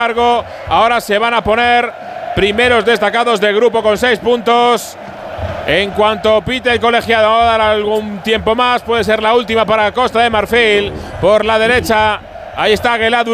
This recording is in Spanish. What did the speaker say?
Ahora se van a poner primeros destacados de grupo con 6 puntos. En cuanto pite el colegiado, va a dar algún tiempo más. Puede ser la última para Costa de Marfil. Por la derecha, ahí está Guelad.